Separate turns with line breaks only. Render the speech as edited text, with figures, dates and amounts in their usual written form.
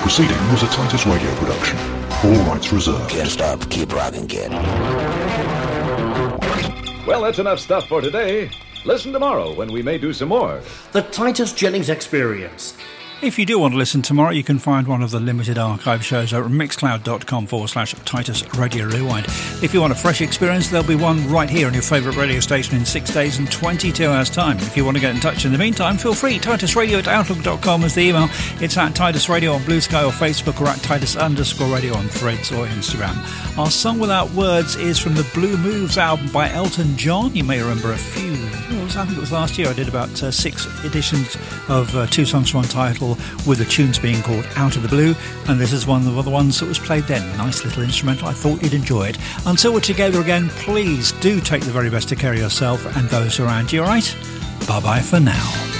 proceeding was a Titus Radio production. All rights reserved.
Can't stop, keep rocking, kid.
Well, that's enough stuff for today. Listen tomorrow when we may do some more.
The Titus Jennings Experience.
If you do want to listen tomorrow, you can find one of the limited archive shows over at mixcloud.com/Titus Radio Rewind. If you want a fresh experience, there'll be one right here on your favourite radio station in 6 days and 22 hours' time. If you want to get in touch in the meantime, feel free. TitusRadio@outlook.com is the email. It's at Titus Radio on Blue Sky or Facebook, or at Titus_Radio on Threads or Instagram. Our song without words is from the Blue Moves album by Elton John. You may remember a few. I think it was last year I did about 6 editions of 2 songs from one title, with the tunes being called Out of the Blue, and this is one of the ones that was played then. Nice little instrumental. I thought you'd enjoy it. Until we're together again, please do take the very best of care of yourself and those around you, alright? Bye bye for now.